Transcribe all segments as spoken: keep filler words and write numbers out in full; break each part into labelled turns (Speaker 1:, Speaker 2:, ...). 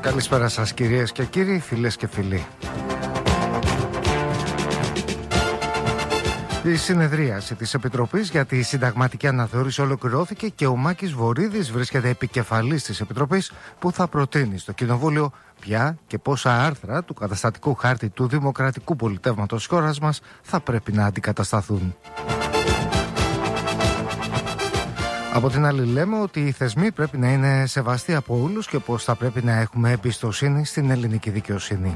Speaker 1: Καλησπέρα σας κυρίες και κύριοι, φίλες και φίλοι. Η συνεδρίαση της Επιτροπής για τη Συνταγματική Αναθεώρηση ολοκληρώθηκε και ο Μάκης Βορίδης βρίσκεται επικεφαλής της Επιτροπής που θα προτείνει στο Κοινοβούλιο ποια και πόσα άρθρα του καταστατικού χάρτη του δημοκρατικού πολιτεύματος της χώρας μας θα πρέπει να αντικατασταθούν. Από την άλλη λέμε ότι οι θεσμοί πρέπει να είναι σεβαστοί από όλους και πως θα πρέπει να έχουμε εμπιστοσύνη στην ελληνική δικαιοσύνη.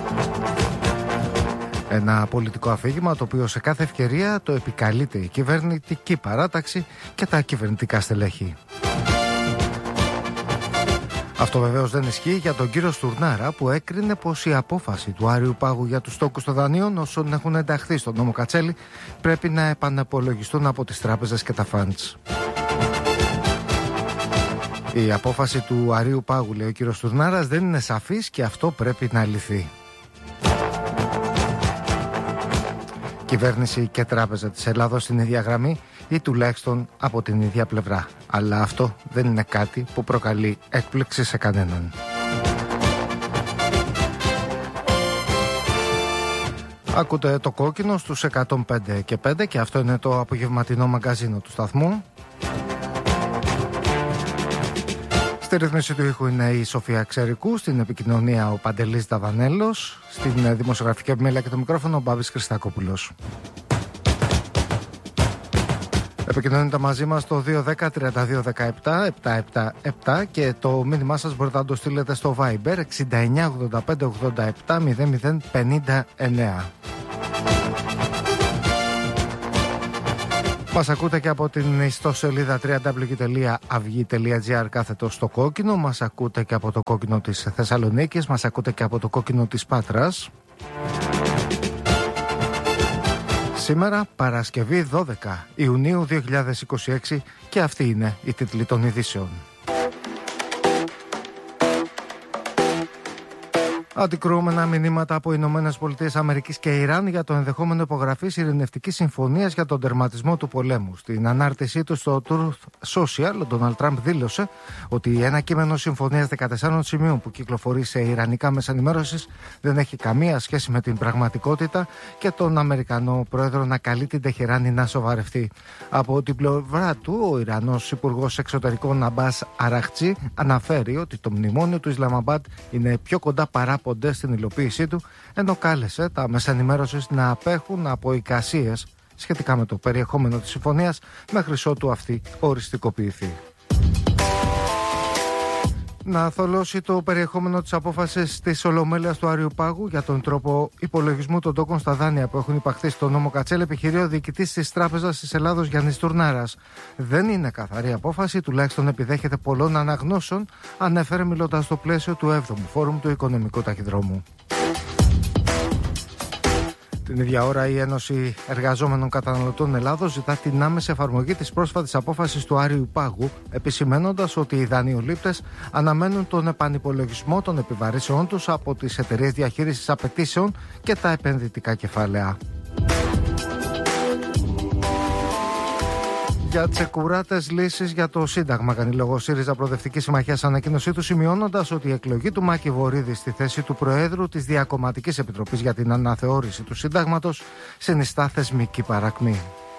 Speaker 1: Ένα πολιτικό αφήγημα το οποίο σε κάθε ευκαιρία το επικαλείται η κυβερνητική παράταξη και τα κυβερνητικά στελέχη. Αυτό βεβαίως δεν ισχύει για τον κύριο Στουρνάρα που έκρινε πως η απόφαση του Άριου Πάγου για τους τόκους των δανείων όσων έχουν ενταχθεί στον νόμο Κατσέλη πρέπει να επαναπολογιστούν από τις τράπεζες και τα φαντς. Η απόφαση του Αρίου Πάγου, λέει ο κύριος Στουρνάρας, δεν είναι σαφής και αυτό πρέπει να λυθεί. Κυβέρνηση και τράπεζα της Ελλάδος στην ίδια γραμμή ή τουλάχιστον από την ίδια πλευρά. Αλλά αυτό δεν είναι κάτι που προκαλεί έκπληξη σε κανέναν. Ακούτε το κόκκινο στους εκατόν πέντε και πέντε και αυτό είναι το απογευματινό μαγκαζίνο του σταθμού. Στη ρύθμιση του ήχου είναι η Σοφία Ξερικού, στην επικοινωνία ο Παντελής Δαβανέλος, στην δημοσιογραφική επιμέλεια και το μικρόφωνο ο Μπάμπης Χριστακόπουλος. Επικοινωνείτε μαζί μας το δύο ένα μηδέν τριάντα δύο δεκαεπτά επτακόσια εβδομήντα επτά και το μήνυμά σας μπορείτε να το στείλετε στο Viber εξήντα εννιά ογδόντα πέντε ογδόντα επτά μηδέν μηδέν πενήντα εννέα. Μας ακούτε και από την ιστοσελίδα double-u double-u double-u τελεία αυγή τελεία τζι άρ κάθετο στο κόκκινο. Μας ακούτε και από το κόκκινο της Θεσσαλονίκης. Μας ακούτε και από το κόκκινο της Πάτρας. Σήμερα Παρασκευή δώδεκα Ιουνίου δύο χιλιάδες είκοσι έξι και αυτή είναι η τίτλη των ειδήσεων. Αντικρουόμενα μηνύματα από Ηνωμένες Πολιτείες Αμερικής και Ιράν για το ενδεχόμενο υπογραφής ειρηνευτικής συμφωνίας για τον τερματισμό του πολέμου. Στην ανάρτησή του στο Truth Social, ο Ντόναλντ Τραμπ δήλωσε ότι ένα κείμενο συμφωνίας δεκατεσσάρων σημείων που κυκλοφορεί σε ιρανικά μέσα ενημέρωσης δεν έχει καμία σχέση με την πραγματικότητα και τον Αμερικανό πρόεδρο να καλεί την Τεχεράνη να σοβαρευτεί. Από την πλευρά του, ο Ιρανός Υπουργός Εξωτερικών Αμπάς Αραχτζή αναφέρει ότι το μνημόνιο του Ισλαμαμπάντ είναι πιο κοντά παρά ποτέ στην υλοποίησή του, ενώ κάλεσε τα μέσα ενημέρωσης να απέχουν από εικασίες σχετικά με το περιεχόμενο της συμφωνίας μέχρι ότου αυτή οριστικοποιηθεί. Να θολώσει το περιεχόμενο της απόφασης της Ολομέλειας του Άριου Πάγου για τον τρόπο υπολογισμού των τόκων στα δάνεια που έχουν υπαχθεί στο νόμο Κατσέλη, επιχειρεί ο διοικητής της Τράπεζας της Ελλάδος Γιάννης Τουρνάρας. Δεν είναι καθαρή απόφαση, τουλάχιστον επιδέχεται πολλών αναγνώσεων, ανέφερε μιλώντας στο πλαίσιο του έβδομου Φόρουμ του Οικονομικού Ταχυδρόμου. Την ίδια ώρα, η Ένωση Εργαζόμενων Καταναλωτών Ελλάδος ζητά την άμεση εφαρμογή της πρόσφατης απόφασης του Άριου Πάγου, επισημαίνοντας ότι οι δανειολήπτες αναμένουν τον επανυπολογισμό των επιβαρύσεών τους από τις εταιρείες διαχείρισης απαιτήσεων και τα επενδυτικά κεφάλαια. Για τσεκουράτες λύσεις για το Σύνταγμα, κάνει λόγο ΣΥΡΙΖΑ Προοδευτική Συμμαχία σε ανακοίνωσή του, σημειώνοντας ότι η εκλογή του Μάκη Βορίδη στη θέση του Προέδρου της Διακομματικής Επιτροπής για την Αναθεώρηση του Συντάγματος συνιστά θεσμική παρακμή.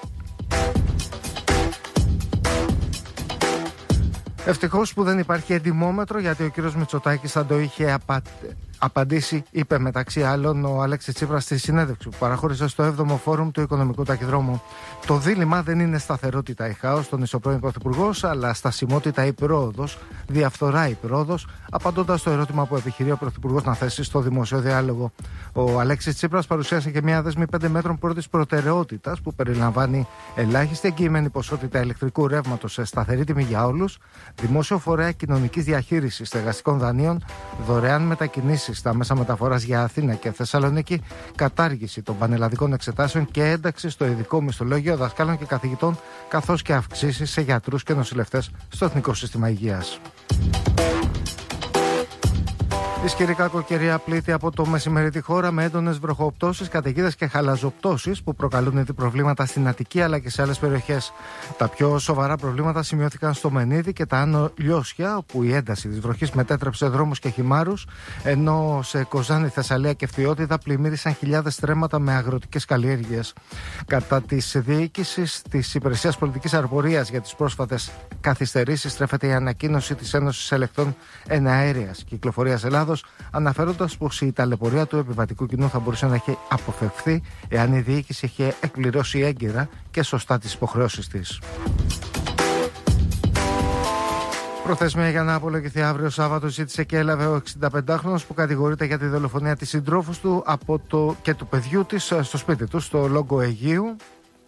Speaker 1: Ευτυχώς που δεν υπάρχει εντιμόμετρο, γιατί ο κύριος Μητσοτάκης θα το είχε απα... απαντήσει, είπε μεταξύ άλλων ο Αλέξης Τσίπρας στη συνέντευξη που παραχώρησε στο έβδομο Φόρουμ του Οικονομικού Ταχυδρόμου. Το δίλημμα δεν είναι σταθερότητα ή χάος, τον ισοπρώην Πρωθυπουργός, αλλά στασιμότητα ή πρόοδος, διαφθορά ή πρόοδος, απαντώντας στο ερώτημα που επιχειρεί ο Πρωθυπουργός να θέσει στο δημόσιο διάλογο. Ο Αλέξης Τσίπρας παρουσίασε και μια δέσμη πέντε μέτρων πρώτης προτεραιότητας που περιλαμβάνει ελάχιστη εγγυημένη ποσότητα ηλεκτρικού ρεύματος σε σταθερή τιμή για όλους, δημόσιο φορέα κοινωνικής διαχείρισης στεγαστικών δανείων, δωρεάν μετακινήσεις στα μέσα μεταφοράς για Αθήνα και Θεσσαλονίκη, κατάργηση των πανελλαδικών εξετάσεων και ένταξη στο ειδικό μισθολόγιο δασκάλων και καθηγητών, καθώς και αυξήσεις σε γιατρούς και νοσηλευτές στο Εθνικό Σύστημα Υγείας. Ισχυρή κακοκαιρία πλήττει από το μεσημέρι τη χώρα με έντονες βροχοπτώσεις, καταιγίδες και χαλαζοπτώσεις που προκαλούν ήδη προβλήματα στην Αττική αλλά και σε άλλες περιοχές. Τα πιο σοβαρά προβλήματα σημειώθηκαν στο Μενίδη και τα Άνω Λιώσια, όπου η ένταση της βροχής μετέτρεψε δρόμους και χυμάρους, ενώ σε Κοζάνη, Θεσσαλία και Φθιώτιδα πλημμύρισαν χιλιάδες στρέμματα με αγροτικές καλλιέργειες. Κατά της διοίκησης της Υπηρεσίας Πολιτικής Αεροπορίας για τις πρόσφατες καθυστερήσεις, στρέφεται η ανακοίνωση της Ένωσης Ελεκτών Εναέριας Κυκλοφορίας Ελλάδος, αναφέροντας πως η ταλαιπωρία του επιβατικού κοινού θα μπορούσε να έχει αποφευχθεί εάν η διοίκηση είχε εκπληρώσει έγκαιρα και σωστά τις υποχρεώσεις της. Προθεσμία για να απολογηθεί αύριο Σάββατο ζήτησε και έλαβε ο εξηνταπεντάχρονος που κατηγορείται για τη δολοφονία της συντρόφου του από το, και του παιδιού της στο σπίτι του στο Λόγκο Αιγαίου.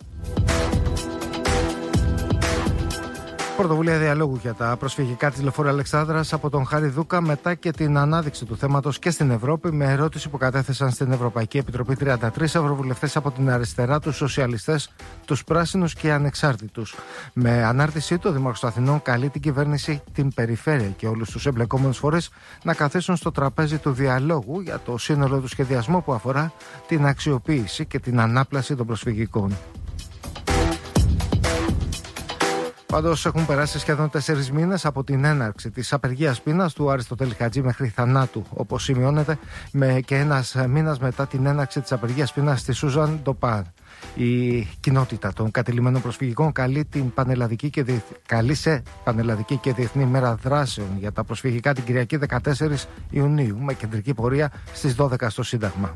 Speaker 1: Πρωτοβουλία διαλόγου για τα προσφυγικά της Λεωφόρου Αλεξάνδρας από τον Χάρη Δούκα μετά και την ανάδειξη του θέματος και στην Ευρώπη, με ερώτηση που κατέθεσαν στην Ευρωπαϊκή Επιτροπή τριάντα τρεις ευρωβουλευτές από την αριστερά, τους σοσιαλιστές, τους πράσινους και ανεξάρτητους. Με ανάρτησή του, ο Δήμαρχος Αθηνών καλεί την κυβέρνηση, την περιφέρεια και όλους τους εμπλεκόμενους φορείς να καθίσουν στο τραπέζι του διαλόγου για το σύνολο του σχεδιασμού που αφορά την αξιοποίηση και την ανάπλαση των προσφυγικών. Πάντως έχουν περάσει σχεδόν τέσσερις μήνες από την έναρξη της απεργίας πείνας του Αριστοτέλη Χατζή μέχρι θανάτου, όπως σημειώνεται, με και ένας μήνας μετά την έναρξη της απεργίας πείνας στη Σούζαν Ντοπάρ. Η κοινότητα των κατηλημμένων προσφυγικών καλεί, την πανελλαδική και διεθ... καλεί σε Πανελλαδική και Διεθνή Μέρα Δράσεων για τα προσφυγικά την Κυριακή δεκατέσσερις Ιουνίου, με κεντρική πορεία στις δώδεκα στο Σύνταγμα.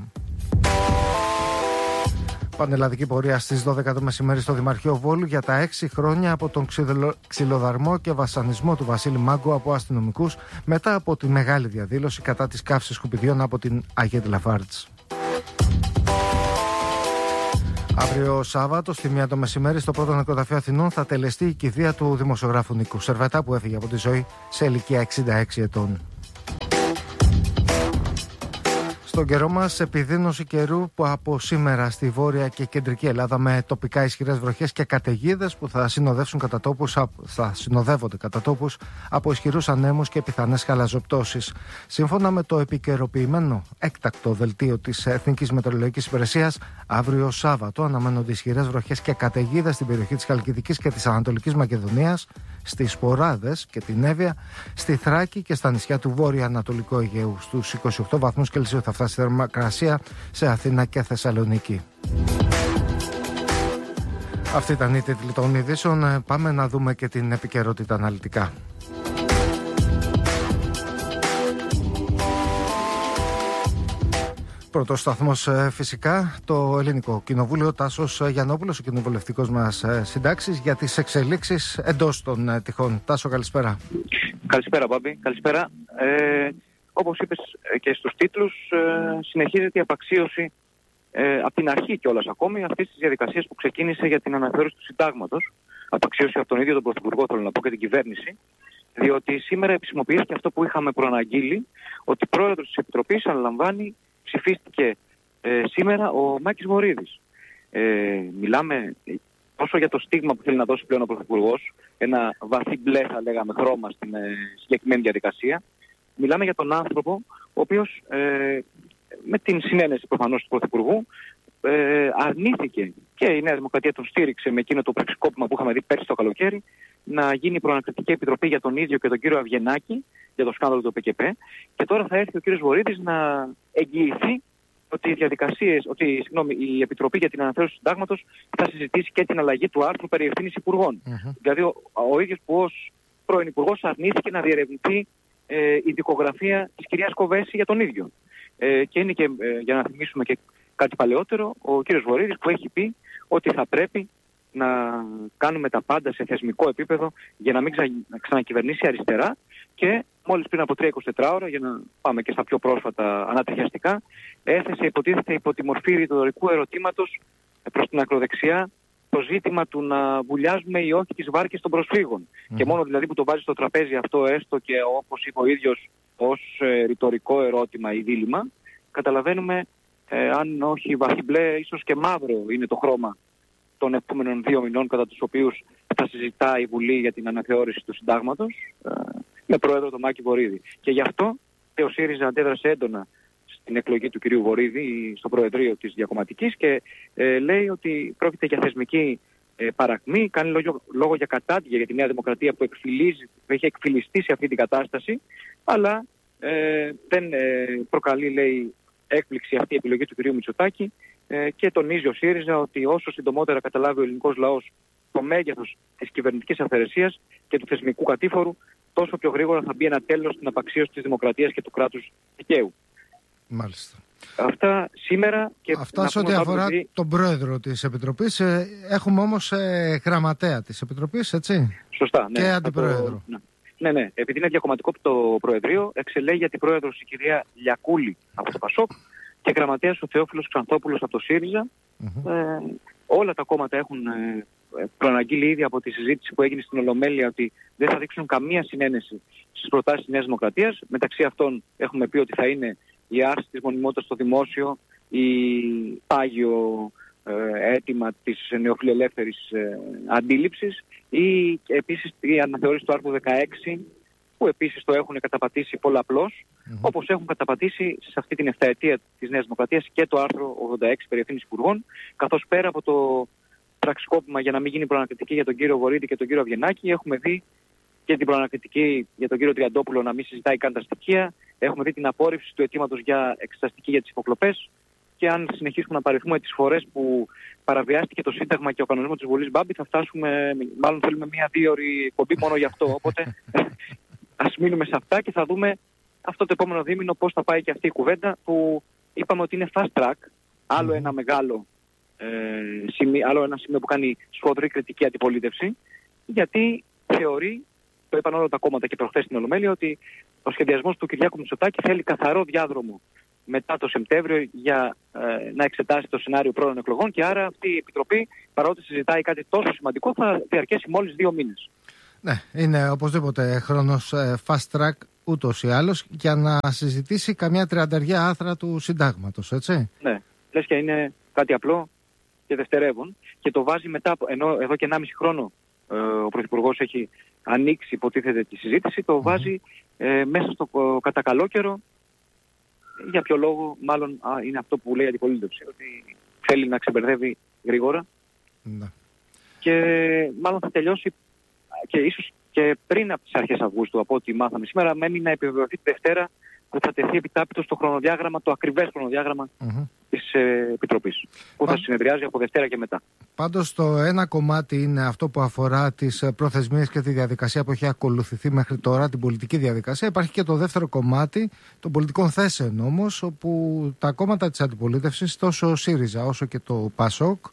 Speaker 1: Πανελλαδική πορεία στις δώδεκα το μεσημέρι στο Δημαρχείο Βόλου για τα έξι χρόνια από τον ξυλο... ξυλοδαρμό και βασανισμό του Βασίλη Μάγκου από αστυνομικούς, μετά από τη μεγάλη διαδήλωση κατά της καύσης σκουπιδιών από την Αγία Λαφάρτς. Αύριο Σάββατο, στη μία το μεσημέρι, στο πρώτο νεκροταφείο Αθηνών θα τελεστεί η κηδεία του δημοσιογράφου Νίκου Σερβατά, που έφυγε από τη ζωή σε ηλικία εξήντα έξι ετών. Στον καιρό μας, επιδείνωση καιρού που από σήμερα στη Βόρεια και Κεντρική Ελλάδα με τοπικά ισχυρές βροχές και καταιγίδες που θα, συνοδεύσουν κατά τόπους, θα συνοδεύονται κατά τόπους από ισχυρούς ανέμους και πιθανές χαλαζοπτώσεις. Σύμφωνα με το επικαιροποιημένο έκτακτο δελτίο της Εθνικής Μετεωρολογικής Υπηρεσίας, αύριο Σάββατο αναμένονται ισχυρές βροχές και καταιγίδες στην περιοχή της Χαλκιδικής και της Ανατολικής Μακεδονίας, στις Ποράδες και την Εύβοια, στη Θράκη και στα νησιά του Βόρεια-Ανατολικού Αιγαίου. Στους είκοσι οκτώ βαθμούς Κελσίου θα φτάσει η θερμοκρασία σε Αθήνα και Θεσσαλονίκη. Αυτή ήταν η τίτλη των ειδήσεων. Πάμε να δούμε και την επικαιρότητα αναλυτικά. Πρώτος σταθμός φυσικά το Ελληνικό Κοινοβούλιο. Τάσος Γιαννόπουλος, ο κοινοβουλευτικός μας συντάξης, για τις εξελίξεις εντός των τυχών. Τάσο, καλησπέρα.
Speaker 2: Καλησπέρα, Μπάμπη. Καλησπέρα. Ε, όπως είπες και στους τίτλους, ε, συνεχίζεται η απαξίωση ε, από την αρχή κιόλας ακόμη αυτής της διαδικασίας που ξεκίνησε για την αναθεώρηση του συντάγματος. Απαξίωση από τον ίδιο τον Πρωθυπουργό, θέλω να πω, και την κυβέρνηση. Διότι σήμερα επισημοποιήθηκε αυτό που είχαμε προαναγγείλει, ότι πρόεδρος της Επιτροπής αναλαμβάνει. Ψηφίστηκε ε, σήμερα ο Μάκης Βορίδης. Ε, μιλάμε τόσο για το στίγμα που θέλει να δώσει πλέον ο Πρωθυπουργός, ένα βαθύ μπλε θα λέγαμε χρώμα στην ε, συγκεκριμένη διαδικασία. Μιλάμε για τον άνθρωπο ο οποίος ε, με την συνένεση προφανώς του Πρωθυπουργού ε, αρνήθηκε, και η Νέα Δημοκρατία τον στήριξε με εκείνο το πραξικόπημα που είχαμε δει πέρσι το καλοκαίρι, να γίνει προανακριτική επιτροπή για τον ίδιο και τον κύριο Αυγενάκη για το σκάνδαλο του ΠΚΠ, και τώρα θα έρθει ο κύριος Βορίδης να εγγυηθεί ότι οι διαδικασίες, ότι συγγνώμη, η Επιτροπή για την Αναθεώρηση του Συντάγματος θα συζητήσει και την αλλαγή του άρθρου περί ευθύνης υπουργών. Uh-huh. Δηλαδή, ο, ο ίδιος που ως πρώην υπουργός αρνήθηκε να διερευνηθεί ε, η δικογραφία της κυρίας Κοβέση για τον ίδιο. Ε, και είναι και, ε, για να θυμίσουμε και κάτι παλαιότερο, ο κύριος Βορίδης που έχει πει ότι θα πρέπει να κάνουμε τα πάντα σε θεσμικό επίπεδο για να μην ξα... ξανακυβερνήσει αριστερά, και μόλις πριν από τρία με είκοσι τέσσερις ώρα, για να πάμε και στα πιο πρόσφατα ανατριχιαστικά, έθεσε υποτίθεται υπό τη μορφή ρητορικού ερωτήματος προς την ακροδεξιά το ζήτημα του να βουλιάζουμε ή όχι τις βάρκες των προσφύγων. Mm. Και μόνο δηλαδή που το βάζει στο τραπέζι αυτό, έστω και όπως είπε ο ίδιος ως ε, ρητορικό ερώτημα ή δίλημμα, καταλαβαίνουμε ε, αν όχι βαθύ μπλε, ίσως και μαύρο είναι το χρώμα των επόμενων δύο μηνών κατά τους οποίους θα συζητά η Βουλή για την αναθεώρηση του Συντάγματος ε, με πρόεδρο τον Μάκη Βορίδη. Και γι' αυτό και ο ΣΥΡΙΖΑ αντέδρασε έντονα στην εκλογή του κυρίου Βορίδη στο Προεδρείο της Διακομματικής και ε, λέει ότι πρόκειται για θεσμική ε, παρακμή, κάνει λόγο, λόγο για κατάντια για τη Νέα Δημοκρατία που, εκφυλίζει, που έχει εκφυλιστεί σε αυτή την κατάσταση, αλλά ε, δεν ε, προκαλεί, λέει, έκπληξη αυτή η επιλογή του κυρίου Μητσοτάκη ε, και τονίζει ο ΣΥΡΙΖΑ ότι όσο συντομότερα καταλάβει ο ελληνικός λαός το μέγεθος της κυβερνητικής αυθαιρεσίας και του θεσμικού κατήφορου, τόσο πιο γρήγορα θα μπει ένα τέλος στην απαξίωση της δημοκρατίας και του κράτους δικαίου.
Speaker 1: Μάλιστα.
Speaker 2: Αυτά σήμερα και
Speaker 1: αυτά σε ό,τι αφορά δηλαδή τον πρόεδρο της Επιτροπής. Ε, έχουμε όμως ε, γραμματέα της Επιτροπής, έτσι.
Speaker 2: Σωστά, ναι.
Speaker 1: Και αντιπρόεδρο.
Speaker 2: Το... Ναι. ναι, ναι. Επειδή είναι διακομματικό το Προεδρείο, εξελέγει αντιπρόεδρος η κυρία Λιακούλη από το ΠΑΣΟΚ και γραμματέας ο Θεόφιλος Ξανθόπουλος από το ΣΥΡΙΖΑ. Mm-hmm. Ε, όλα τα κόμματα έχουν ε, προαναγγείλει ήδη από τη συζήτηση που έγινε στην Ολομέλεια ότι δεν θα δείξουν καμία συνένεση στις προτάσεις της Νέας Δημοκρατίας. Μεταξύ αυτών έχουμε πει ότι θα είναι η άρση της μονιμότητας στο δημόσιο, η πάγιο ε, αίτημα της νεοφιλελεύθερης ε, αντίληψης ή επίσης η αναθεώρηση του άρθρου δεκαέξι που επίσης το έχουν καταπατήσει πολλαπλώς, mm-hmm. όπως έχουν καταπατήσει σε αυτή την εφταετία της Νέας Δημοκρατίας και το άρθρο ογδόντα έξι περί ευθύνης υπουργών, καθώς πέρα από το πραξικόπημα για να μην γίνει προανακριτική για τον κύριο Βορίδη και τον κύριο Αβγενάκη, έχουμε δει και την προανακριτική για τον κύριο Τριαντόπουλο να μην συζητάει καν τα στοιχεία. Έχουμε δει την απόρριψη του αιτήματος για εξεταστική για τις υποκλοπές. Και αν συνεχίσουμε να παριθμούμε τις φορές που παραβιάστηκε το Σύνταγμα και ο κανονισμός της Βουλής Μπάμπη, θα φτάσουμε, μάλλον θέλουμε μία δύο ώρη εκπομπή μόνο γι' αυτό. Οπότε ας μείνουμε σε αυτά και θα δούμε αυτό το επόμενο δίμηνο πώς θα πάει και αυτή η κουβέντα που είπαμε ότι είναι fast track. Άλλο ένα μεγάλο ε, σημείο, άλλο ένα σημείο που κάνει σφοδρή κριτική αντιπολίτευση, γιατί θεωρεί, το είπαν όλα τα κόμματα και προχθές στην Ολομέλεια, ότι ο σχεδιασμός του Κυριάκου Μητσοτάκη θέλει καθαρό διάδρομο μετά το Σεπτέμβριο για ε, να εξετάσει το σενάριο πρώην εκλογών και άρα αυτή η Επιτροπή, παρότι συζητάει κάτι τόσο σημαντικό, θα διαρκέσει μόλις δύο μήνες.
Speaker 1: Ναι, είναι οπωσδήποτε χρόνος ε, fast track ούτως ή άλλως για να συζητήσει καμιά τριανταριά άρθρα του συντάγματος, έτσι.
Speaker 2: Ναι, λες και είναι κάτι απλό και δευτερεύον και το βάζει μετά, ενώ εδώ και ενάμιση χρόνο ε, ο Πρωθυπουργός έχει ανοίξει υποτίθεται τη συζήτηση, το βάζει ε, μέσα στο ε, κατά καλό καιρό. Για ποιο λόγο, μάλλον α, είναι αυτό που λέει η αντιπολίτευση, ότι θέλει να ξεμπερδεύει γρήγορα. Ναι. Και μάλλον θα τελειώσει και ίσως και πριν από τις αρχές Αυγούστου, από ό,τι μάθαμε σήμερα, μένει να επιβεβαιωθεί τη Δευτέρα που θα τεθεί επιτάπητο στο χρονοδιάγραμμα, το ακριβές χρονοδιάγραμμα mm-hmm. της ε, Επιτροπής, που Πα... θα συνεδριάζει από Δευτέρα και μετά.
Speaker 1: Πάντως το ένα κομμάτι είναι αυτό που αφορά τις προθεσμίες και τη διαδικασία που έχει ακολουθηθεί μέχρι τώρα, την πολιτική διαδικασία. Υπάρχει και το δεύτερο κομμάτι των πολιτικών θέσεων όμως, όπου τα κόμματα της αντιπολίτευσης, τόσο ο ΣΥΡΙΖΑ όσο και το ΠΑΣΟΚ,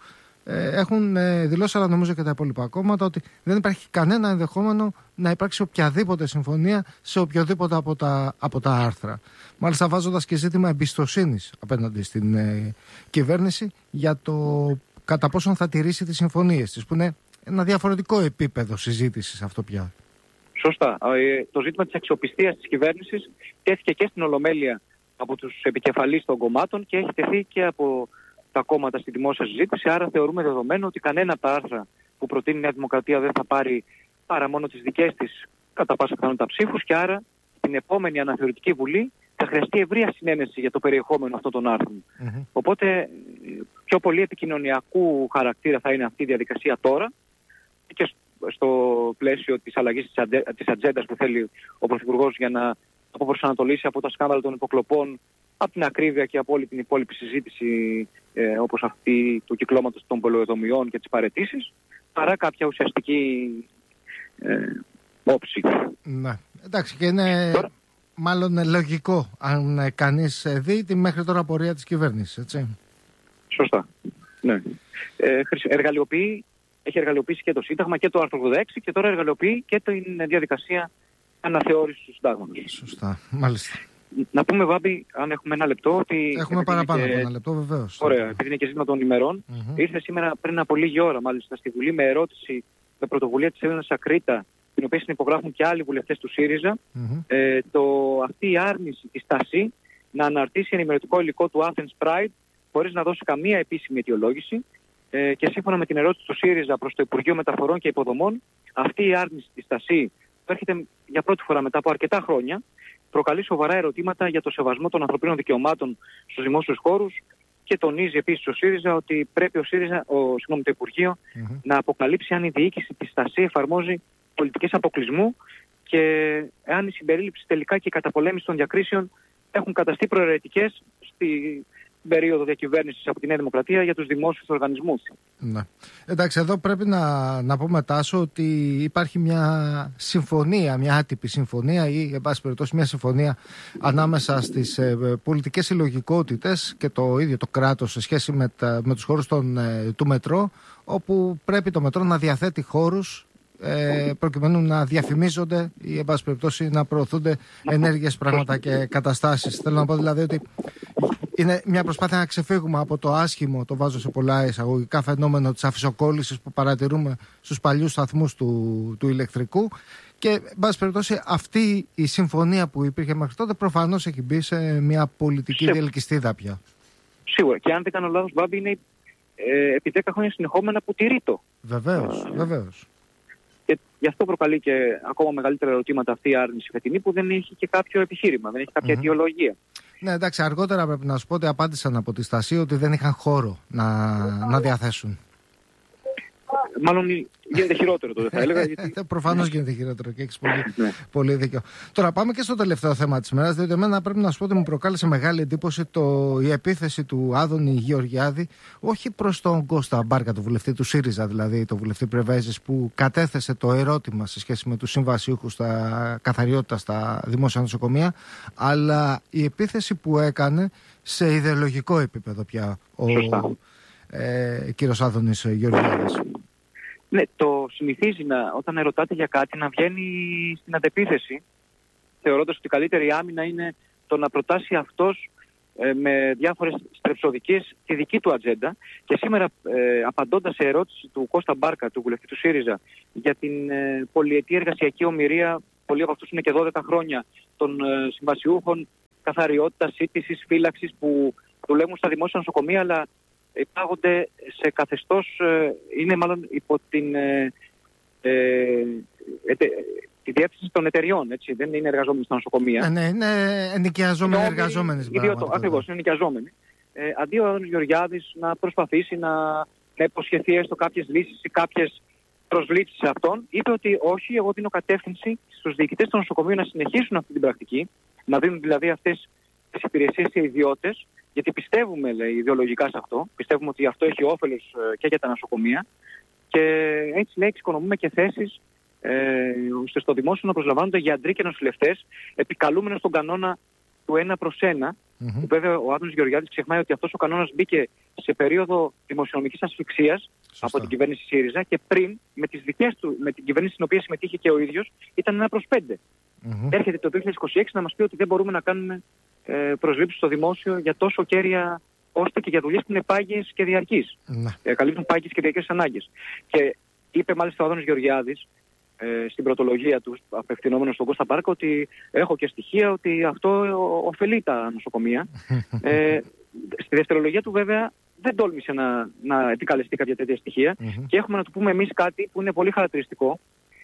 Speaker 1: έχουν δηλώσει, αλλά νομίζω και τα υπόλοιπα κόμματα, ότι δεν υπάρχει κανένα ενδεχόμενο να υπάρξει οποιαδήποτε συμφωνία σε οποιοδήποτε από τα, από τα άρθρα. Μάλιστα βάζοντας και ζήτημα εμπιστοσύνης απέναντι στην ε, κυβέρνηση για το κατά πόσον θα τηρήσει τις συμφωνίες της, που είναι ένα διαφορετικό επίπεδο συζήτησης αυτό πια.
Speaker 2: Σωστά. Ε, το ζήτημα της αξιοπιστίας της κυβέρνησης τέθηκε και στην Ολομέλεια από τους επικεφαλείς των κομμάτων και έχει τεθεί και από τα κόμματα στη δημόσια συζήτηση, άρα θεωρούμε δεδομένο ότι κανένα από τα άρθρα που προτείνει η Νέα Δημοκρατία δεν θα πάρει παρά μόνο τις δικές της κατά πάσα πιθανότητα ψήφους και άρα στην επόμενη αναθεωρητική βουλή θα χρειαστεί ευρεία συνένεση για το περιεχόμενο αυτών των άρθρων. Mm-hmm. Οπότε πιο πολύ επικοινωνιακού χαρακτήρα θα είναι αυτή η διαδικασία τώρα και στο πλαίσιο της αλλαγής της ατζέντας που θέλει ο Πρωθυπουργός για να αποπροσανατολίσει από τα σκάνδαλα των υποκλοπών, από την ακρίβεια και από όλη την υπόλοιπη συζήτηση ε, όπως αυτή του κυκλώματος των πολεοδομιών και τις παραιτήσεις, παρά κάποια ουσιαστική ε, όψη.
Speaker 1: Ναι, εντάξει, και είναι τώρα μάλλον λογικό αν κανείς δει τη μέχρι τώρα πορεία της κυβέρνησης, έτσι.
Speaker 2: Σωστά, ναι. Ε, εργαλειοποιεί, έχει εργαλειοποιήσει και το Σύνταγμα και το άρθρο ογδόντα έξι και τώρα εργαλειοποιεί και την διαδικασία αναθεώρησης του Συντάγματος.
Speaker 1: Σωστά, μάλιστα.
Speaker 2: Να πούμε, Βάμπη, αν έχουμε ένα λεπτό, ότι...
Speaker 1: Έχουμε παραπάνω και... από ένα λεπτό, βεβαίως.
Speaker 2: Ωραία, επειδή είναι και ζήτημα των ημερών, mm-hmm. ήρθε σήμερα πριν από λίγη ώρα, μάλιστα, στη Βουλή με ερώτηση με πρωτοβουλία της Έλληνας Ακρίτα, την οποία συνυπογράφουν και άλλοι βουλευτές του ΣΥΡΙΖΑ, mm-hmm. ε, το, αυτή η άρνηση της ΤΑΣΥ να αναρτήσει ενημερωτικό υλικό του Athens Pride χωρίς να δώσει καμία επίσημη αιτιολόγηση. Ε, και σύμφωνα με την ερώτηση του ΣΥΡΙΖΑ προς το Υπουργείο Μεταφορών και Υποδομών, αυτή η άρνηση της ΤΑΣΥ έρχεται για πρώτη φορά μετά από αρκετά χρόνια προκαλεί σοβαρά ερωτήματα για το σεβασμό των ανθρωπίνων δικαιωμάτων στους δημόσιους χώρους και τονίζει επίσης ο ΣΥΡΙΖΑ ότι πρέπει ο ΣΥΡΙΖΑ, ο, συγγνώμη, το Υπουργείο mm-hmm. να αποκαλύψει αν η διοίκηση της ΣΤΑΣΥ εφαρμόζει πολιτικές αποκλεισμού και αν η συμπερίληψη τελικά και η καταπολέμηση των διακρίσεων έχουν καταστεί προαιρετικές στη περίοδο διακυβέρνησης από τη Νέα Δημοκρατία για τους δημόσιους οργανισμούς.
Speaker 1: Ναι. Εντάξει, εδώ πρέπει να, να πούμε, Τάσο, ότι υπάρχει μια συμφωνία, μια άτυπη συμφωνία ή, εν πάση περιπτώσει, μια συμφωνία ανάμεσα στις ε, πολιτικές συλλογικότητες και το ίδιο το κράτος σε σχέση με, τα, με τους χώρους των, ε, του μετρό, όπου πρέπει το μετρό να διαθέτει χώρους Ε, προκειμένου να διαφημίζονται ή, εν πάση περιπτώσει, να προωθούνται ενέργειες, πράγματα και καταστάσεις. Θέλω να πω δηλαδή ότι είναι μια προσπάθεια να ξεφύγουμε από το άσχημο, το βάζω σε πολλά εισαγωγικά, φαινόμενο της αφισοκόλλησης που παρατηρούμε στους παλιούς σταθμούς του, του ηλεκτρικού. Και, εν πάση περιπτώσει, αυτή η συμφωνία που υπήρχε μέχρι τότε προφανώς έχει μπει σε μια πολιτική σε... διελκυστίδα πια.
Speaker 2: Σίγουρα. Και αν δεν κάνω λάθος, Μπάμπη, είναι ε, επί δέκα χρόνια συνεχόμενα που τηρεί το.
Speaker 1: Βεβαίως, ε, βεβαίως.
Speaker 2: Και γι' αυτό προκαλεί και ακόμα μεγαλύτερα ερωτήματα αυτή η άρνηση φετινή, που δεν έχει και κάποιο επιχείρημα, δεν έχει κάποια mm-hmm. αιτιολογία.
Speaker 1: Ναι, εντάξει, αργότερα πρέπει να σου πω ότι απάντησαν από τη Στασή ότι δεν είχαν χώρο να, να διαθέσουν.
Speaker 2: Μάλλον γίνεται χειρότερο το, δεν θα έλεγα. Γιατί...
Speaker 1: Προφανώς γίνεται χειρότερο και έχεις πολύ, πολύ δίκιο. Τώρα πάμε και στο τελευταίο θέμα της ημέρας, διότι εμένα πρέπει να σου πω ότι μου προκάλεσε μεγάλη εντύπωση το, η επίθεση του Άδωνη Γεωργιάδη, όχι προς τον Κώστα Μπάρκα, το βουλευτή του ΣΥΡΙΖΑ, δηλαδή το βουλευτή Πρεβέζης, που κατέθεσε το ερώτημα σε σχέση με τους συμβασιούχους στα καθαριότητα στα δημόσια νοσοκομεία, αλλά η επίθεση που έκανε σε ιδεολογικό επίπεδο πια ο ε, κύριος Άδωνης Γεωργιάδης.
Speaker 2: Ναι, το συνηθίζει να, όταν ερωτάτε για κάτι να βγαίνει στην αντεπίθεση, θεωρώντας ότι η καλύτερη άμυνα είναι το να προτάσει αυτός ε, με διάφορες στρεψοδικές τη δική του ατζέντα. Και σήμερα, ε, απαντώντας σε ερώτηση του Κώστα Μπάρκα, του βουλευτή του ΣΥΡΙΖΑ, για την ε, πολυετή εργασιακή ομηρία, πολλοί από αυτούς είναι και δώδεκα χρόνια, των ε, συμβασιούχων καθαριότητας, σύντησης, φύλαξης που δουλεύουν στα δημόσια νοσοκομεία, αλλά υπάγονται σε καθεστώς, είναι μάλλον υπό την, ε, ε, ε, τη διεύθυνση των εταιριών, έτσι, δεν είναι εργαζόμενοι στα νοσοκομεία.
Speaker 1: Ναι, είναι ενοικιαζόμενοι εργαζόμενοι.
Speaker 2: Ακριβώς, είναι ενοικιαζόμενοι. Ε, αντί ο Άδωνης Γεωργιάδης να προσπαθήσει να, να υποσχεθεί έστω κάποιες λύσεις ή κάποιες προσλήψεις σε αυτόν, είπε ότι όχι, εγώ δίνω κατεύθυνση στους διοικητές των νοσοκομείων να συνεχίσουν αυτή την πρακτική, να δίνουν δηλαδή αυτές τις υπηρεσίες σε ιδιώτες, γιατί πιστεύουμε, λέει, ιδεολογικά σε αυτό. Πιστεύουμε ότι αυτό έχει όφελος ε, και για τα νοσοκομεία. Και έτσι, λέει, εξοικονομούμε και θέσεις ε, ώστε στο δημόσιο να προσλαμβάνονται γιατροί και νοσηλευτές, επικαλούμενοι στον κανόνα του ένα προς ένα. Mm-hmm. Βέβαια, ο Άδωνης Γεωργιάδης ξεχνάει ότι αυτός ο κανόνας μπήκε σε περίοδο δημοσιονομικής ασφυξίας από την κυβέρνηση ΣΥΡΙΖΑ και πριν, με, τις δικές του, με την κυβέρνηση στην οποία συμμετείχε και ο ίδιος, ήταν ένα προς πέντε. Mm-hmm. Έρχεται το δύο χιλιάδες είκοσι έξι να μας πει ότι δεν μπορούμε να κάνουμε ε, προσλήψεις στο δημόσιο για τόσο κέρια, ώστε και για δουλειές που είναι πάγιες και διαρκείς. Mm-hmm. Ε, καλύπτουν πάγιες και διαρκείς ανάγκες. Και είπε μάλιστα ο Άδωνης Γεωργιάδης ε, στην πρωτολογία του, απευθυνόμενο στον Κώστα Μπάρκα, ότι έχω και στοιχεία ότι αυτό ωφελεί τα νοσοκομεία. ε, στη δευτερολογία του, βέβαια, δεν τόλμησε να, να επικαλεστεί κάποια τέτοια στοιχεία. Mm-hmm. Και έχουμε να του πούμε εμείς κάτι που είναι πολύ χαρακτηριστικό.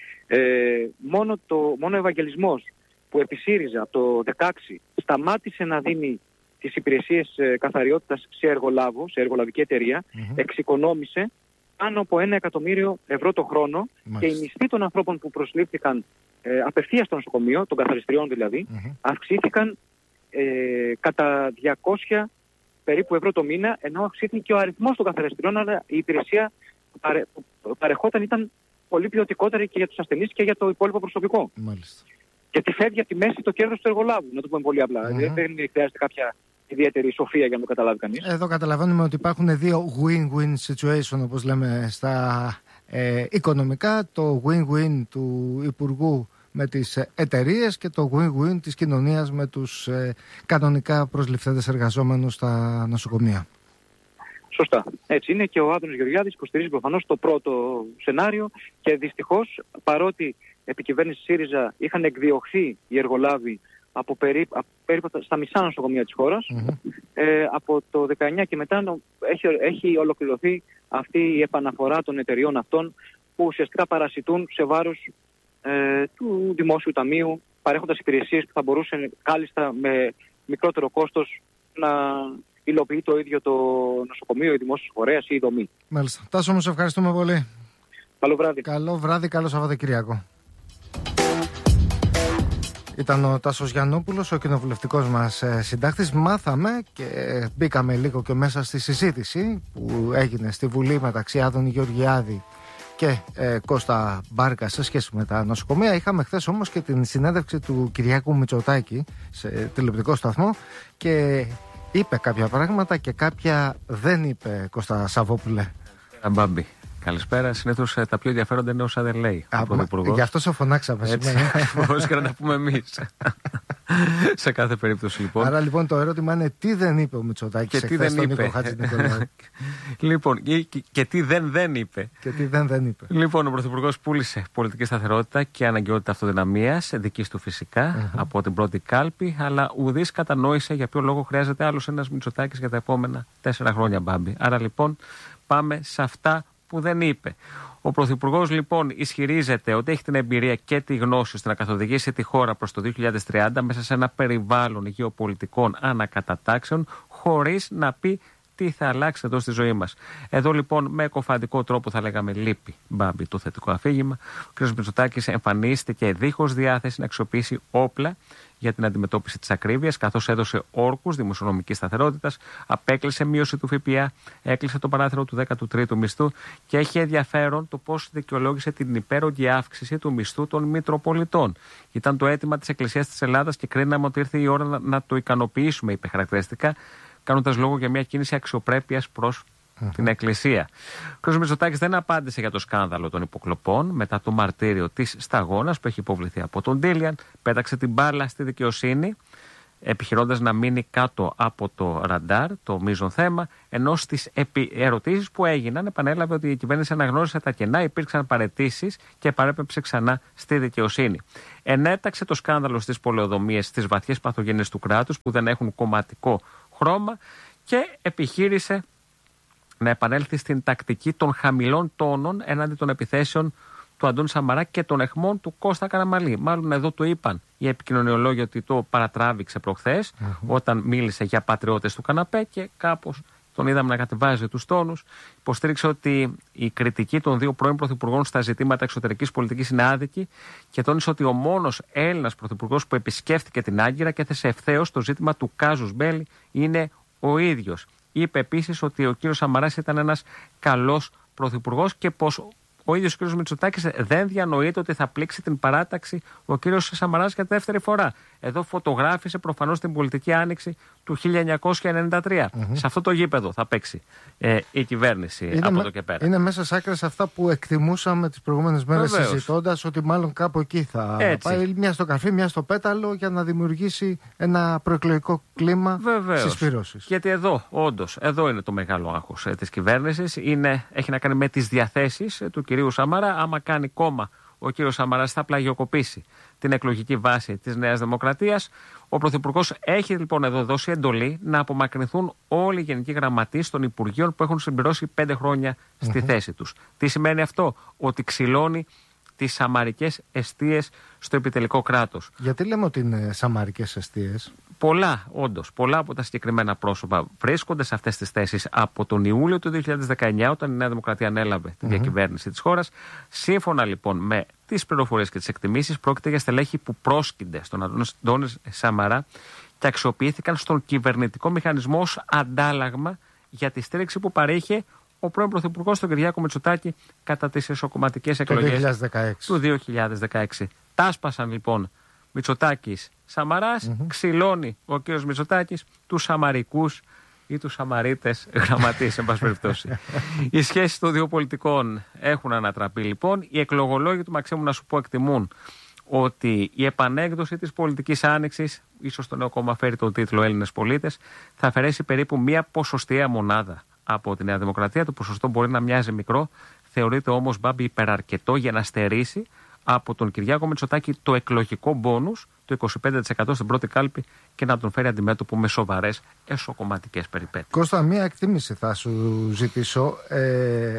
Speaker 2: Ε, μόνο, το, μόνο ο Ευαγγελισμός που επί ΣΥΡΙΖΑ από το δεκαέξι σταμάτησε να δίνει τις υπηρεσίες ε, καθαριότητας σε εργολάβο, σε εργολαβική εταιρεία, mm-hmm. εξοικονόμησε πάνω από ένα εκατομμύριο ευρώ το χρόνο. Μάλιστα. Και οι μισθοί των ανθρώπων που προσλήφθηκαν ε, απευθείας στο νοσοκομείο, των καθαριστριών δηλαδή, mm-hmm. αυξήθηκαν ε, κατά διακόσια περίπου ευρώ το μήνα, ενώ αυξήθηκε και ο αριθμός των καθαριστριών, αλλά η υπηρεσία που παρε, παρεχόταν ήταν πολύ ποιοτικότερη και για τους ασθενείς και για το υπόλοιπο προσωπικό. Μάλιστα. Γιατί φεύγει από τη μέση το κέρδος του εργολάβου, να το πούμε πολύ απλά. Mm-hmm. Δεν χρειάζεται κάποια ιδιαίτερη σοφία για να το καταλάβει κανείς.
Speaker 1: Εδώ καταλαβαίνουμε ότι υπάρχουν δύο win-win situation, όπως λέμε στα ε, οικονομικά. Το win-win του Υπουργού με τις εταιρείες και το win-win της κοινωνίας με τους ε, κανονικά προσληφθέντες εργαζόμενους στα νοσοκομεία.
Speaker 2: Σωστά. Έτσι είναι, και ο Άδωνης Γεωργιάδης υποστηρίζει προφανώς το πρώτο σενάριο και δυστυχώς, παρότι επί κυβέρνηση ΣΥΡΙΖΑ είχαν εκδιωχθεί οι εργολάβοι από περίπου, περίπου στα μισά νοσοκομεία της χώρας, mm-hmm. ε, από το δεκαεννιά και μετά έχει, έχει ολοκληρωθεί αυτή η επαναφορά των εταιριών αυτών που ουσιαστικά παρασιτούν σε βάρος ε, του Δημόσιου Ταμείου παρέχοντας υπηρεσίες που θα μπορούσε κάλλιστα με μικρότερο κόστος να υλοποιεί το ίδιο το νοσοκομείο, η δημόσια φορέας ή η δομή.
Speaker 1: Μάλιστα. Τάσο, όμως ευχαριστούμε πολύ.
Speaker 2: Καλό βράδυ.
Speaker 1: Καλό βράδυ, καλό Σαββατοκύριακο. Ήταν ο Τάσος Γιαννόπουλος, ο κοινοβουλευτικός μας συντάκτης. Μάθαμε και μπήκαμε λίγο και μέσα στη συζήτηση που έγινε στη Βουλή μεταξύ Άδωνη Γεωργιάδη και ε, Κώστα Μπάρκα σε σχέση με τα νοσοκομεία. Είχαμε χθες όμως και την συνέντευξη του Κυριάκου Μητσοτάκη σε τηλεοπτικό σταθμό και είπε κάποια πράγματα και κάποια δεν είπε, Κώστα Σαββόπουλε.
Speaker 3: Μπάμπη. Καλησπέρα. Συνήθως τα πιο ενδιαφέροντα είναι όσα δεν λέει.
Speaker 1: Γι' αυτό σε φωνάξαμε σήμερα.
Speaker 3: Πώς και να τα πούμε εμείς. Σε κάθε περίπτωση λοιπόν.
Speaker 1: Άρα λοιπόν το ερώτημα είναι τι δεν είπε ο Μητσοτάκης
Speaker 3: και τι δεν είπε. Λοιπόν, και, και, και τι δεν δεν είπε.
Speaker 1: Και τι δεν δεν είπε.
Speaker 3: Λοιπόν, ο Πρωθυπουργός πούλησε πολιτική σταθερότητα και αναγκαιότητα αυτοδυναμίας, δικής του φυσικά, mm-hmm. από την πρώτη κάλπη, αλλά ουδής κατανόησε για ποιο λόγο χρειάζεται άλλος ένας Μητσοτάκης για τα επόμενα τέσσερα χρόνια, Μπάμπη. Άρα λοιπόν πάμε σε αυτά που δεν είπε. Ο Πρωθυπουργός λοιπόν ισχυρίζεται ότι έχει την εμπειρία και τη γνώση ώστε να καθοδηγήσει τη χώρα προς το δύο χιλιάδες τριάντα μέσα σε ένα περιβάλλον γεωπολιτικών ανακατατάξεων, χωρίς να πει τι θα αλλάξει εδώ στη ζωή μας. Εδώ λοιπόν με εκοφαντικό τρόπο θα λέγαμε λείπει, Μπάμπη, το θετικό αφήγημα. Ο κ. Μητσοτάκης εμφανίστηκε δίχως διάθεση να αξιοποιήσει όπλα για την αντιμετώπιση της ακρίβειας, καθώς έδωσε όρκους δημοσιονομικής σταθερότητας, απέκλεισε μείωση του ΦΠΑ, έκλεισε το παράθυρο του δέκατου τρίτου μισθού και έχει ενδιαφέρον το πώς δικαιολόγησε την υπέρογγη αύξηση του μισθού των Μητροπολιτών. Ήταν το αίτημα της Εκκλησίας της Ελλάδας και κρίναμε ότι ήρθε η ώρα να, να το ικανοποιήσουμε, είπε χαρακτηριστικά, κάνοντας λόγο για μια κίνηση αξιοπρέπειας προς mm. την Εκκλησία. Ο κ. Μητσοτάκης δεν απάντησε για το σκάνδαλο των υποκλοπών μετά το μαρτύριο της σταγόνας που έχει υποβληθεί από τον Ντίλιαν. Πέταξε την μπάλα στη δικαιοσύνη, επιχειρώντας να μείνει κάτω από το ραντάρ, το μείζον θέμα, ενώ στις ερωτήσεις που έγιναν επανέλαβε ότι η κυβέρνηση αναγνώρισε τα κενά, υπήρξαν παραιτήσεις και παρέπεψε ξανά στη δικαιοσύνη. Ενέταξε το σκάνδαλο στις πολεοδομίες, στις βαθιές παθογένειες του κράτους που δεν έχουν κομματικό χρώμα και επιχείρησε να επανέλθει στην τακτική των χαμηλών τόνων έναντι των επιθέσεων του Αντώνη Σαμαρά και των αιχμών του Κώστα Καραμανλή. Μάλλον εδώ το είπαν οι επικοινωνιολόγοι ότι το παρατράβηξε προχθές mm-hmm. όταν μίλησε για πατριώτες του καναπέ και κάπως τον είδαμε να κατεβάζει τους τόνους. Υποστήριξε ότι η κριτική των δύο πρώην πρωθυπουργών στα ζητήματα εξωτερικής πολιτικής είναι άδικη και τόνισε ότι ο μόνος Έλληνας πρωθυπουργός που επισκέφθηκε την Άγκυρα και έθεσε ευθέως το ζήτημα του κάζους μπέλι είναι ο ίδιος. Είπε επίσης ότι ο κύριος Σαμαράς ήταν ένας καλός πρωθυπουργός και πως ο ίδιος ο κύριος Μητσοτάκης δεν διανοείται ότι θα πλήξει την παράταξη ο κύριος Σαμαράς για δεύτερη φορά. Εδώ φωτογράφησε προφανώς την πολιτική άνοιξη του χίλια εννιακόσια ενενήντα τρία. Mm-hmm. Σε αυτό το γήπεδο θα παίξει ε, η κυβέρνηση είναι από εδώ και πέρα.
Speaker 1: Είναι μέσα σε άκρες αυτά που εκτιμούσαμε τις προηγούμενες μέρες συζητώντας ότι μάλλον κάπου εκεί θα Έτσι. πάει. Μια στο καρφί, μια στο πέταλο για να δημιουργήσει ένα προεκλογικό κλίμα συσπήρωσης.
Speaker 3: Γιατί εδώ, όντως, εδώ είναι το μεγάλο άγχος ε, της κυβέρνησης. Είναι, έχει να κάνει με τις διαθέσεις ε, του κυρίου Σαμαρά. Άμα κάνει κόμμα ο κύριος Σαμαράς θα πλαγιοκοπήσει την εκλογική βάση της Νέας Δημοκρατίας. Ο Πρωθυπουργός έχει λοιπόν εδώ δώσει εντολή να απομακρυνθούν όλοι οι γενικοί γραμματείς των Υπουργείων που έχουν συμπληρώσει πέντε χρόνια στη mm-hmm. θέση τους. Τι σημαίνει αυτό? Ότι ξυλώνει τις σαμαρικές εστίες στο επιτελικό κράτος.
Speaker 1: Γιατί λέμε ότι είναι σαμαρικές εστίες?
Speaker 3: Πολλά, όντως, πολλά από τα συγκεκριμένα πρόσωπα βρίσκονται σε αυτές τις θέσεις από τον Ιούλιο του δύο χιλιάδες δεκαεννιά, όταν η Νέα Δημοκρατία ανέλαβε τη διακυβέρνηση mm-hmm. της χώρας. Σύμφωνα λοιπόν με τις πληροφορίες και τις εκτιμήσεις, πρόκειται για στελέχη που πρόσκυνται στον Αντώνη Σαμαρά και αξιοποιήθηκαν στον κυβερνητικό μηχανισμό ως αντάλλαγμα για τη στήριξη που παρήχε ο πρώην Πρωθυπουργός τον Κυριάκο Μητσοτάκη κατά τις εσωκομματικές εκλογές του δύο χιλιάδες δεκαέξι. Τάσπασαν λοιπόν Μητσοτάκης Σαμαράς, mm-hmm. ξυλώνει ο κύριος Μητσοτάκης τους Σαμαρικούς ή τους Σαμαρίτες γραμματείς, εν πάση περιπτώσει. Οι σχέσεις των δύο πολιτικών έχουν ανατραπεί λοιπόν. Οι εκλογολόγοι του Μαξίμου, να σου πω, εκτιμούν ότι η επανέκδοση της πολιτικής άνοιξης, ίσως το νέο κόμμα φέρει τον τίτλο Έλληνες πολίτες, θα αφαιρέσει περίπου μία ποσοστιαία μονάδα από τη Νέα Δημοκρατία. Το ποσοστό μπορεί να μοιάζει μικρό, θεωρείται όμως, Μπάμπη, υπεραρκετό για να στερήσει από τον Κυριάκο Μητσοτάκη το εκλογικό μπόνους, το είκοσι πέντε τοις εκατό στην πρώτη κάλπη, και να τον φέρει αντιμέτωπο με σοβαρές εσωκομματικές περιπέτειες.
Speaker 1: Κώστα, μία εκτίμηση θα σου ζητήσω. Ε,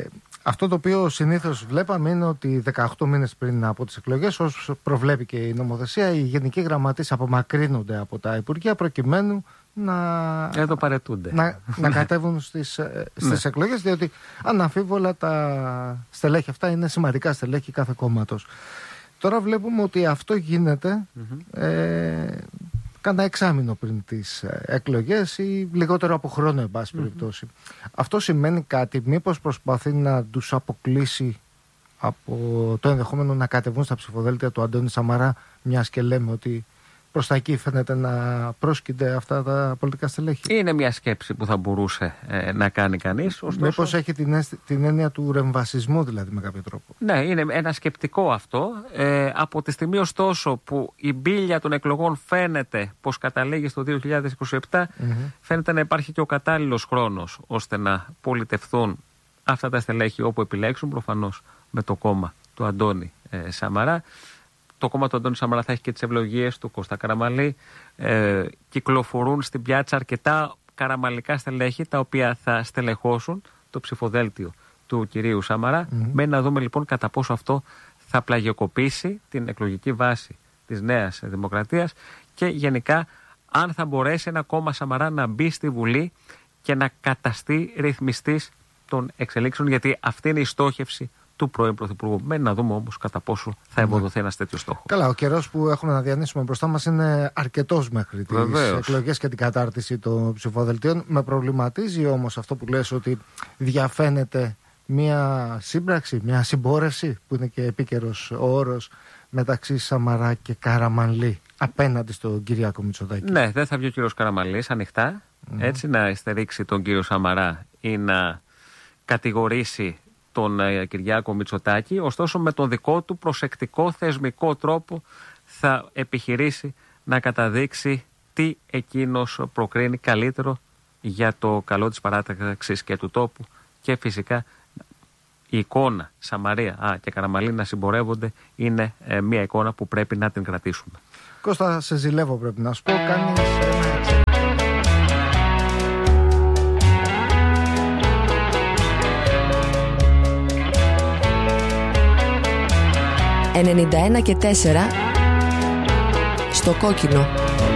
Speaker 1: Αυτό το οποίο συνήθως βλέπαμε είναι ότι δεκαοκτώ μήνες πριν από τις εκλογές, ως προβλέπει και η νομοθεσία, οι γενικοί γραμματείς απομακρύνονται από τα υπουργεία προκειμένου να,
Speaker 3: Εδώ παρετούνται.
Speaker 1: να, να κατέβουν στις, στις εκλογές, διότι αναμφίβολα τα στελέχη αυτά είναι σημαντικά στελέχη κάθε κόμματος. Τώρα βλέπουμε ότι αυτό γίνεται mm-hmm. ε, κάνα εξάμηνο πριν τις εκλογές ή λιγότερο από χρόνο, εν πάση περιπτώσει. Mm-hmm. Αυτό σημαίνει κάτι, μήπως προσπαθεί να τους αποκλείσει από το ενδεχόμενο να κατεβούν στα ψηφοδέλτια του Αντώνη Σαμαρά, μιας και λέμε ότι προς τα εκεί φαίνεται να πρόσκυνται αυτά τα πολιτικά στελέχη?
Speaker 3: Είναι μια σκέψη που θα μπορούσε ε, να κάνει κανείς. Ωστόσο...
Speaker 1: Μήπως έχει την, την έννοια του ρεμβασισμού, δηλαδή, με κάποιο τρόπο?
Speaker 3: Ναι, είναι ένα σκεπτικό αυτό. Ε, από τη στιγμή ωστόσο που η μπίλια των εκλογών φαίνεται πως καταλήγει στο δύο χιλιάδες είκοσι επτά, mm-hmm. φαίνεται να υπάρχει και ο κατάλληλος χρόνος ώστε να πολιτευθούν αυτά τα στελέχη όπου επιλέξουν, προφανώς με το κόμμα του Αντώνη ε, Σαμαρά. Το κόμμα του Αντώνη Σαμαρά θα έχει και τις ευλογίες του Κώστα Καραμανλή. Ε, κυκλοφορούν στην πιάτσα αρκετά καραμανλικά στελέχη, τα οποία θα στελεχώσουν το ψηφοδέλτιο του κυρίου Σαμαρά. Mm-hmm. Μένει να δούμε λοιπόν κατά πόσο αυτό θα πλαγιοκοπήσει την εκλογική βάση της Νέας Δημοκρατίας και γενικά αν θα μπορέσει ένα κόμμα Σαμαρά να μπει στη Βουλή και να καταστεί ρυθμιστής των εξελίξεων, γιατί αυτή είναι η στόχευση του πρώην Πρωθυπουργού. Μένει να δούμε όμως κατά πόσο θα ευοδοθεί ένας τέτοιος στόχο. Καλά,
Speaker 1: ο καιρός που έχουμε να διανύσουμε μπροστά μας είναι αρκετός μέχρι τις εκλογές και την κατάρτιση των ψηφοδελτίων. Με προβληματίζει όμως αυτό που λες, ότι διαφαίνεται μια σύμπραξη, μια συμπόρευση, που είναι και επίκαιρος ο όρος, μεταξύ Σαμαρά και Καραμανλή απέναντι στον Κυριάκο Μητσοτάκη.
Speaker 3: Ναι, δεν θα βγει ο κύριος Καραμανλής ανοιχτά, mm. έτσι, να στερήξει τον κύριο Σαμαρά ή να κατηγορήσει τον ε, Κυριάκο Μητσοτάκη, ωστόσο με τον δικό του προσεκτικό θεσμικό τρόπο θα επιχειρήσει να καταδείξει τι εκείνος προκρίνει καλύτερο για το καλό της παράταξης και του τόπου, και φυσικά η εικόνα Σαμαρία α, και Καραμανλή να συμπορεύονται είναι ε, μια εικόνα που πρέπει να την κρατήσουμε.
Speaker 1: Κώστα, σε ζηλεύω, πρέπει να σου πω, κάνεις
Speaker 4: ενενήντα ένα και τέσσερα στο κόκκινο.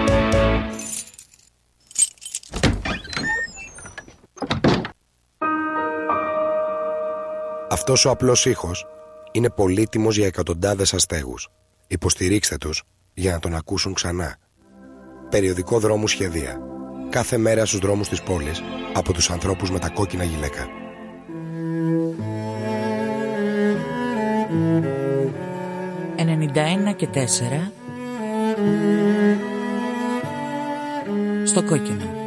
Speaker 5: Αυτός ο απλός ήχος είναι πολύτιμος για εκατοντάδες αστέγους. Υποστηρίξτε τους για να τον ακούσουν ξανά. Περιοδικό Δρόμου Σχεδία. Κάθε μέρα στους δρόμους της πόλης από τους ανθρώπους με τα κόκκινα γυλαίκα.
Speaker 4: ενενήντα ένα και τέσσερα στο κόκκινο.